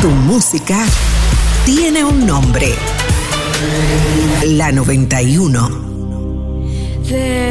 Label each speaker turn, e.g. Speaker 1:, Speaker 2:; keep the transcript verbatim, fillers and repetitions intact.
Speaker 1: Tu música tiene un nombre. La noventa y uno.
Speaker 2: There